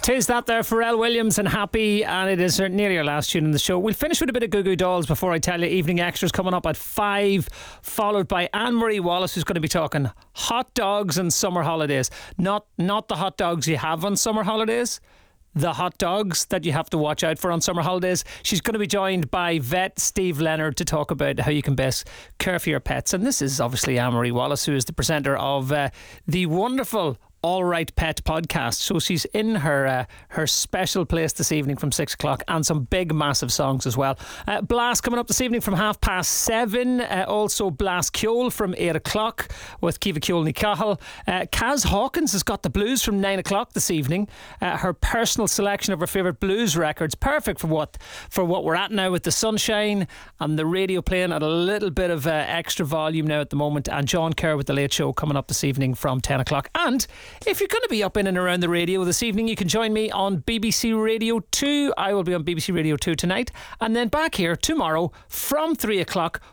Tis that there, Pharrell Williams and Happy, and it is nearly our last tune in the show. We'll finish with a bit of Goo Goo Dolls before I tell you evening extras coming up at 5, followed by Anne-Marie Wallace, who's going to be talking hot dogs and summer holidays. Not the hot dogs you have on summer holidays, the hot dogs that you have to watch out for on summer holidays. She's going to be joined by vet Steve Leonard to talk about how you can best care for your pets. And this is obviously Anne-Marie Wallace, who is the presenter of the wonderful All Right Pet podcast. So she's in her special place this evening from 6 o'clock, and some big massive songs as well. Blast coming up this evening from 7:30. Also Blast Kjol from 8 o'clock with Kiva Kjolny Cahill. Kaz Hawkins has got the blues from 9 o'clock this evening. Her personal selection of her favourite blues records, perfect for what we're at now with the sunshine and the radio playing at a little bit of extra volume now at the moment. And John Kerr with the Late Show coming up this evening from 10 o'clock. And if you're going to be up in and around the radio this evening, you can join me on BBC Radio 2. I will be on BBC Radio 2 tonight, and then back here tomorrow from 3 o'clock